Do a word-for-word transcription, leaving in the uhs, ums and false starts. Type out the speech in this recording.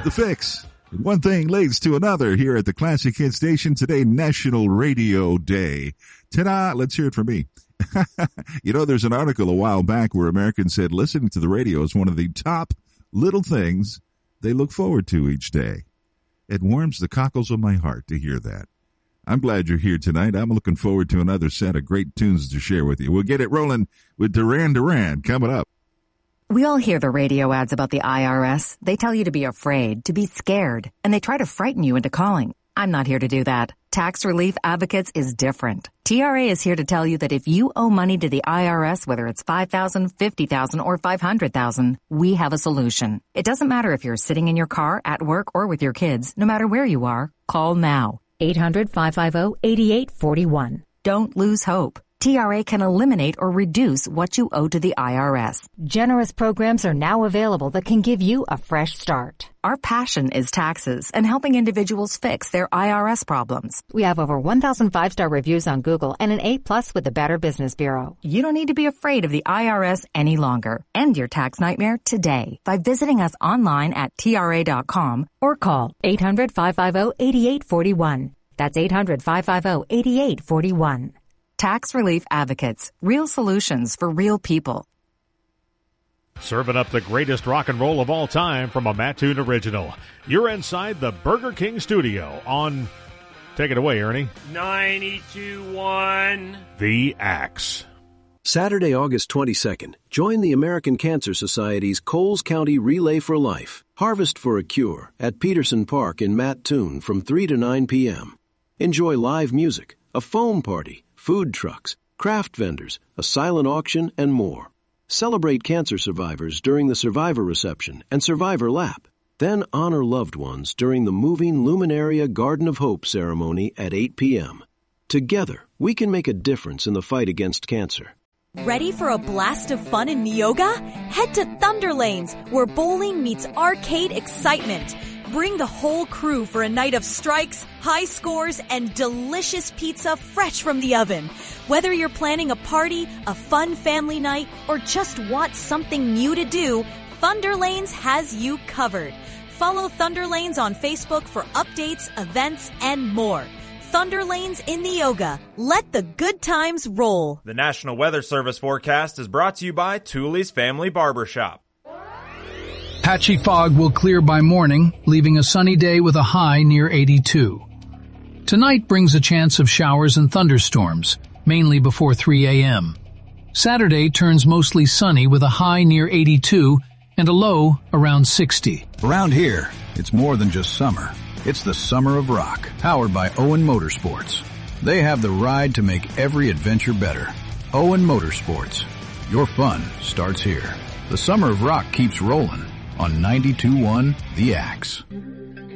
The Fix. One thing leads to another here at the Classic Hit Station. Today, National Radio Day. Ta-da! Let's hear it from me. You know, there's an article a while back where Americans said listening to the radio is one of the top little things they look forward to each day. It warms the cockles of my heart to hear that. I'm glad you're here tonight. I'm looking forward to another set of great tunes to share with you. We'll get it rolling with Duran Duran coming up. We all hear the radio ads about the I R S. They tell you to be afraid, to be scared, and they try to frighten you into calling. I'm not here to do that. Tax Relief Advocates is different. T R A is here to tell you that if you owe money to the I R S, whether it's five thousand dollars, fifty thousand dollars, or five hundred thousand dollars, we have a solution. It doesn't matter if you're sitting in your car, at work, or with your kids. No matter where you are, call now. eight hundred, five five zero, eight eight four one. Don't lose hope. T R A can eliminate or reduce what you owe to the I R S. Generous programs are now available that can give you a fresh start. Our passion is taxes and helping individuals fix their I R S problems. We have over one thousand five-star reviews on Google and an A plus with the Better Business Bureau. You don't need to be afraid of the I R S any longer. End your tax nightmare today by visiting us online at T R A dot com or call eight hundred, five five zero, eight eight four one. That's eight hundred, five five zero, eight eight four one. Tax Relief Advocates. Real solutions for real people. Serving up the greatest rock and roll of all time from a Mattoon original. You're inside the Burger King studio on... Take it away, Ernie. ninety-two point one. The Axe. Saturday, August twenty-second, join the American Cancer Society's Coles County Relay for Life. Harvest for a Cure at Peterson Park in Mattoon from three to nine p.m. Enjoy live music, a foam party, food trucks, craft vendors, a silent auction, and more. Celebrate cancer survivors during the Survivor Reception and Survivor Lap. Then honor loved ones during the moving Luminaria Garden of Hope ceremony at eight p.m. Together, we can make a difference in the fight against cancer. Ready for a blast of fun in Neoga? Head to Thunder Lanes, where bowling meets arcade excitement. Bring the whole crew for a night of strikes, high scores, and delicious pizza fresh from the oven. Whether you're planning a party, a fun family night, or just want something new to do, Thunder Lanes has you covered. Follow Thunder Lanes on Facebook for updates, events, and more. Thunder Lanes in Neoga. Let the good times roll. The National Weather Service forecast is brought to you by Tooley's Family Barbershop. Patchy fog will clear by morning, leaving a sunny day with a high near eighty-two. Tonight brings a chance of showers and thunderstorms, mainly before three a.m. Saturday turns mostly sunny with a high near eighty-two and a low around sixty. Around here, it's more than just summer. It's the summer of rock, powered by Owen Motorsports. They have the ride to make every adventure better. Owen Motorsports. Your fun starts here. The summer of rock keeps rolling on ninety-two point one The Axe.